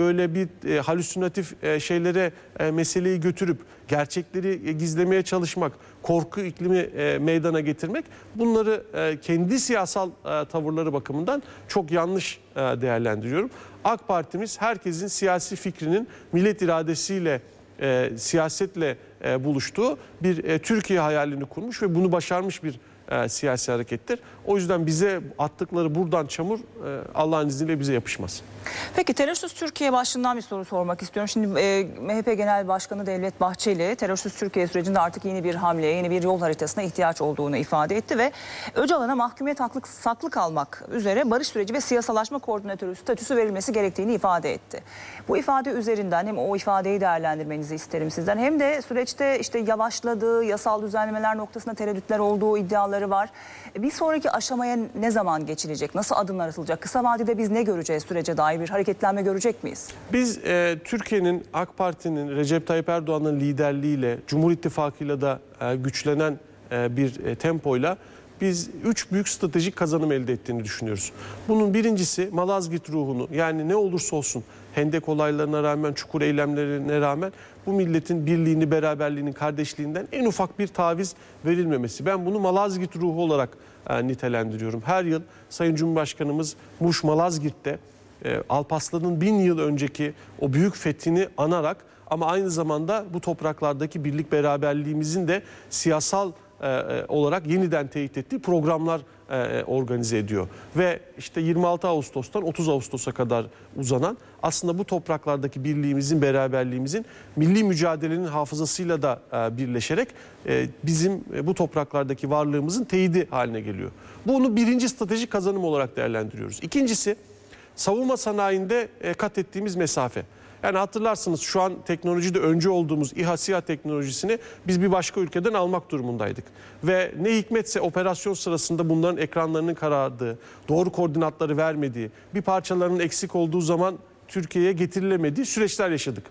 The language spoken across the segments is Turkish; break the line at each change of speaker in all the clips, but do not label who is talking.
böyle bir halüsinatif şeylere meseleyi götürüp gerçekleri gizlemeye çalışmak, korku iklimi meydana getirmek, bunları kendi siyasal tavırları bakımından çok yanlış değerlendiriyorum. AK Parti'miz herkesin siyasi fikrinin millet iradesiyle, siyasetle buluştuğu bir Türkiye hayalini kurmuş ve bunu başarmış bir siyasi harekettir. O yüzden bize attıkları buradan çamur Allah'ın izniyle bize yapışmaz.
Peki terörsüz Türkiye başlığından bir soru sormak istiyorum. Şimdi MHP Genel Başkanı Devlet Bahçeli terörsüz Türkiye sürecinde artık yeni bir hamleye, yeni bir yol haritasına ihtiyaç olduğunu ifade etti ve Öcalan'a mahkumiyet saklı kalmak üzere barış süreci ve siyasallaşma koordinatörü statüsü verilmesi gerektiğini ifade etti. Bu ifade üzerinden hem o ifadeyi değerlendirmenizi isterim sizden, hem de süreçte işte yavaşladığı, yasal düzenlemeler noktasında tereddütler olduğu iddiaları var. Bir sonraki aşamaya ne zaman geçilecek? Nasıl adımlar atılacak? Kısa vadede biz ne göreceğiz, sürece dair bir hareketlenme görecek miyiz?
Biz Türkiye'nin, AK Parti'nin, Recep Tayyip Erdoğan'ın liderliğiyle, Cumhur İttifakı'yla da güçlenen bir tempoyla biz 3 büyük stratejik kazanım elde ettiğini düşünüyoruz. Bunun birincisi Malazgirt ruhunu, yani ne olursa olsun Hendek olaylarına rağmen, Çukur eylemlerine rağmen bu milletin birliğini, beraberliğini, kardeşliğinden en ufak bir taviz verilmemesi. Ben bunu Malazgirt ruhu olarak nitelendiriyorum. Her yıl Sayın Cumhurbaşkanımız Muş Malazgirt'te Alparslan'ın 1000 yıl önceki o büyük fethini anarak ama aynı zamanda bu topraklardaki birlik beraberliğimizin de siyasal olarak yeniden teyit ettiği programlar organize ediyor. Ve işte 26 Ağustos'tan 30 Ağustos'a kadar uzanan aslında bu topraklardaki birliğimizin, beraberliğimizin milli mücadelenin hafızasıyla da birleşerek bizim bu topraklardaki varlığımızın teyidi haline geliyor. Bunu birinci stratejik kazanım olarak değerlendiriyoruz. İkincisi savunma sanayinde kat ettiğimiz mesafe. Yani hatırlarsınız şu an teknolojide öncü olduğumuz İHA SİHA teknolojisini biz bir başka ülkeden almak durumundaydık. Ve ne hikmetse operasyon sırasında bunların ekranlarının karardığı, doğru koordinatları vermediği, bir parçalarının eksik olduğu zaman Türkiye'ye getirilemediği süreçler yaşadık.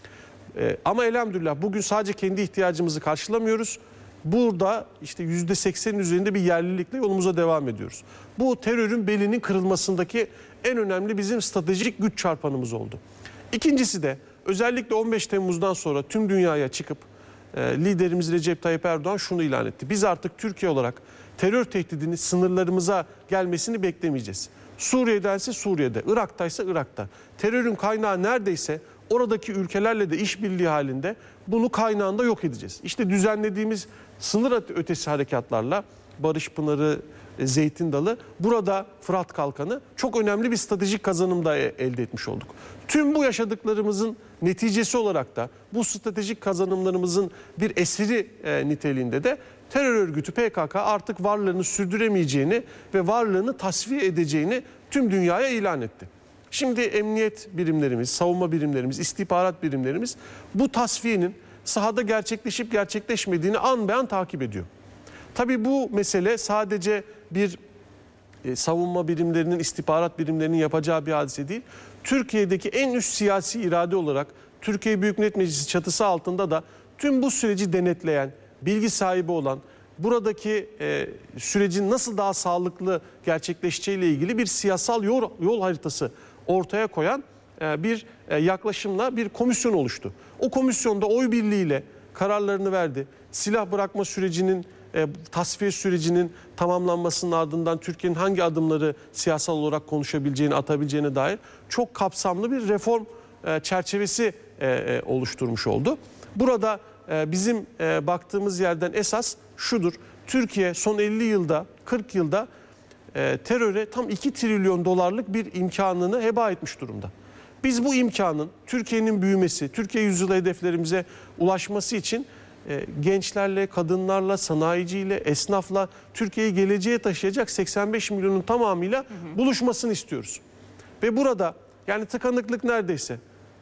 Ama elhamdülillah bugün sadece kendi ihtiyacımızı karşılamıyoruz. Burada işte %80'in üzerinde bir yerlilikle yolumuza devam ediyoruz. Bu terörün belinin kırılmasındaki en önemli bizim stratejik güç çarpanımız oldu. İkincisi de özellikle 15 Temmuz'dan sonra tüm dünyaya çıkıp liderimiz Recep Tayyip Erdoğan şunu ilan etti. Biz artık Türkiye olarak terör tehdidini sınırlarımıza gelmesini beklemeyeceğiz. Suriye'dense Suriye'de, Irak'taysa Irak'ta. Terörün kaynağı neredeyse oradaki ülkelerle de işbirliği halinde bunu kaynağında yok edeceğiz. İşte düzenlediğimiz sınır ötesi harekatlarla Barış Pınarı, Zeytin Dalı, burada Fırat Kalkanı çok önemli bir stratejik kazanım da elde etmiş olduk. Tüm bu yaşadıklarımızın neticesi olarak da bu stratejik kazanımlarımızın bir esiri niteliğinde de terör örgütü PKK artık varlığını sürdüremeyeceğini ve varlığını tasfiye edeceğini tüm dünyaya ilan etti. Şimdi emniyet birimlerimiz, savunma birimlerimiz, istihbarat birimlerimiz bu tasfiyenin sahada gerçekleşip gerçekleşmediğini an be an takip ediyor. Tabii bu mesele sadece bir savunma birimlerinin, istihbarat birimlerinin yapacağı bir hadise değil. Türkiye'deki en üst siyasi irade olarak Türkiye Büyük Millet Meclisi çatısı altında da tüm bu süreci denetleyen, bilgi sahibi olan, buradaki sürecin nasıl daha sağlıklı gerçekleşeceğiyle ilgili bir siyasal yol haritası ortaya koyan bir yaklaşımla bir komisyon oluştu. O komisyonda oy birliğiyle kararlarını verdi. Silah bırakma sürecinin, tasfiye sürecinin tamamlanmasının ardından Türkiye'nin hangi adımları siyasal olarak konuşabileceğini, atabileceğine dair çok kapsamlı bir reform çerçevesi oluşturmuş oldu. Burada bizim baktığımız yerden esas şudur: Türkiye son 50 yılda, 40 yılda teröre tam 2 trilyon dolarlık bir imkanını heba etmiş durumda. Biz bu imkanın Türkiye'nin büyümesi, Türkiye yüzyılı hedeflerimize ulaşması için gençlerle, kadınlarla, sanayiciyle, esnafla Türkiye'yi geleceğe taşıyacak 85 milyonun tamamıyla buluşmasını istiyoruz. Ve burada yani tıkanıklık neredeyse.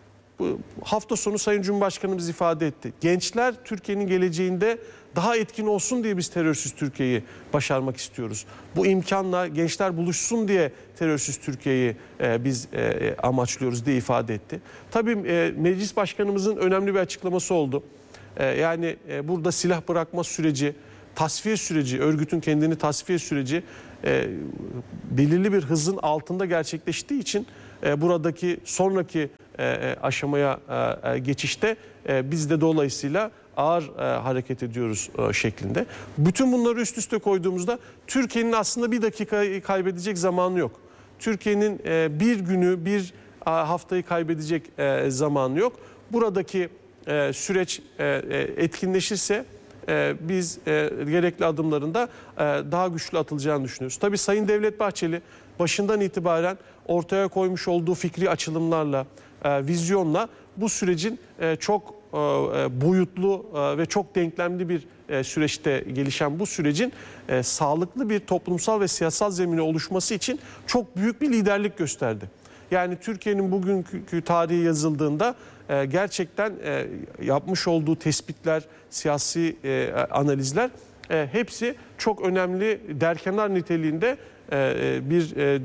Bu hafta sonu Sayın Cumhurbaşkanımız ifade etti. Gençler Türkiye'nin geleceğinde daha etkin olsun diye biz terörsüz Türkiye'yi başarmak istiyoruz. Bu imkanla gençler buluşsun diye terörsüz Türkiye'yi biz amaçlıyoruz diye ifade etti. Tabii meclis başkanımızın önemli bir açıklaması oldu. Yani burada silah bırakma süreci, tasfiye süreci, örgütün kendini tasfiye süreci belirli bir hızın altında gerçekleştiği için buradaki sonraki aşamaya geçişte biz de dolayısıyla ağır hareket ediyoruz şeklinde. Bütün bunları üst üste koyduğumuzda Türkiye'nin aslında bir dakikayı kaybedecek zamanı yok. Türkiye'nin bir günü, bir haftayı kaybedecek zamanı yok. Buradaki süreç etkinleşirse biz gerekli adımların da daha güçlü atılacağını düşünüyoruz. Tabii Sayın Devlet Bahçeli başından itibaren ortaya koymuş olduğu fikri açılımlarla, vizyonla bu sürecin çok boyutlu ve çok denklemli bir süreçte gelişen bu sürecin sağlıklı bir toplumsal ve siyasal zemini oluşması için çok büyük bir liderlik gösterdi. Yani Türkiye'nin bugünkü tarihi yazıldığında gerçekten yapmış olduğu tespitler, siyasi analizler hepsi çok önemli derkenar niteliğinde bir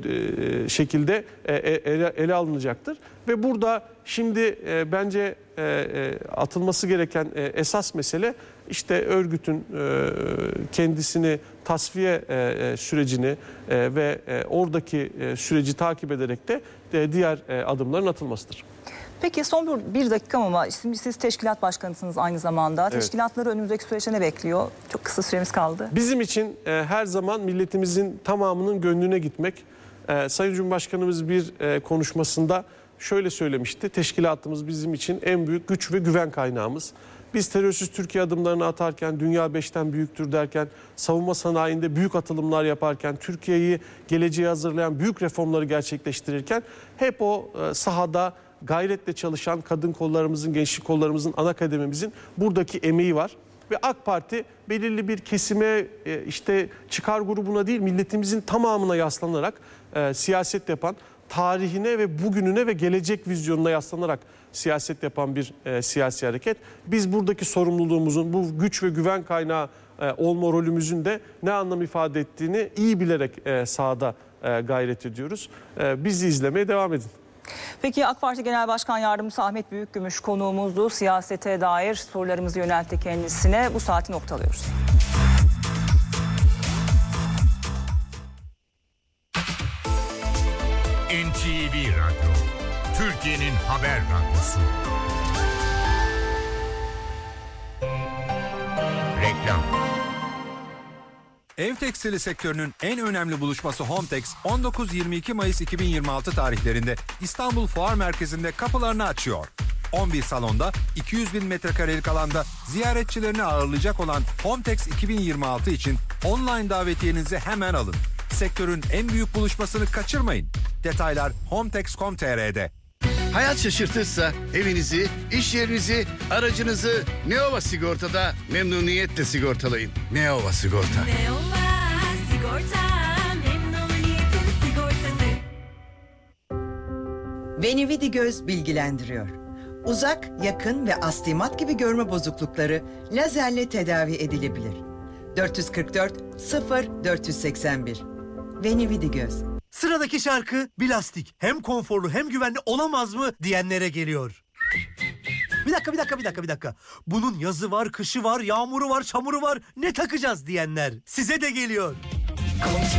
şekilde ele alınacaktır. Ve burada şimdi bence atılması gereken esas mesele işte örgütün kendisini tasfiye sürecini ve oradaki süreci takip ederek de diğer adımların atılmasıdır.
Peki son bir dakika ama şimdi siz teşkilat başkanısınız aynı zamanda.
Evet.
Teşkilatları önümüzdeki süreçte ne bekliyor? Çok kısa süremiz kaldı.
Bizim için her zaman milletimizin tamamının gönlüne gitmek. Sayın Cumhurbaşkanımız bir konuşmasında şöyle söylemişti. Teşkilatımız bizim için en büyük güç ve güven kaynağımız. Biz terörsüz Türkiye adımlarını atarken, dünya 5'ten büyüktür derken, savunma sanayinde büyük atılımlar yaparken, Türkiye'yi geleceğe hazırlayan büyük reformları gerçekleştirirken hep o sahada gayretle çalışan kadın kollarımızın, gençlik kollarımızın, ana kademimizin buradaki emeği var. Ve AK Parti belirli bir kesime, işte çıkar grubuna değil, milletimizin tamamına yaslanarak siyaset yapan, tarihine ve bugününe ve gelecek vizyonuna yaslanarak siyaset yapan bir siyasi hareket. Biz buradaki sorumluluğumuzun, bu güç ve güven kaynağı olma rolümüzün de ne anlam ifade ettiğini iyi bilerek sahada gayret ediyoruz. Bizi izlemeye devam edin.
Peki AK Parti Genel Başkan Yardımcısı Ahmet Büyükgümüş konuğumuzdu. Siyasete dair sorularımızı yöneltti kendisine. Bu saati noktalıyoruz.
NTV Radyo, Türkiye'nin haber radyosu. Reklam.
Ev tekstili sektörünün en önemli buluşması Homtex 19-22 Mayıs 2026 tarihlerinde İstanbul Fuar Merkezi'nde kapılarını açıyor. 11 salonda 200 bin metrekarelik alanda ziyaretçilerini ağırlayacak olan Homtex 2026 için online davetiyenizi hemen alın. Sektörün en büyük buluşmasını kaçırmayın. Detaylar homtex.com.tr'de.
Hayat şaşırtırsa evinizi, iş yerinizi, aracınızı Neova Sigorta'da memnuniyetle sigortalayın. Neova Sigorta.
Neova Sigorta, memnuniyetin sigortası.
Venividi Göz bilgilendiriyor. Uzak, yakın ve astigmat gibi görme bozuklukları lazerle tedavi edilebilir. 444 0481. Venividi Göz.
Sıradaki şarkı Bilastik. Hem konforlu hem güvenli olamaz mı diyenlere geliyor. Bir dakika. Bunun yazı var, kışı var, yağmuru var, çamuru var. Ne takacağız diyenler. Size de geliyor.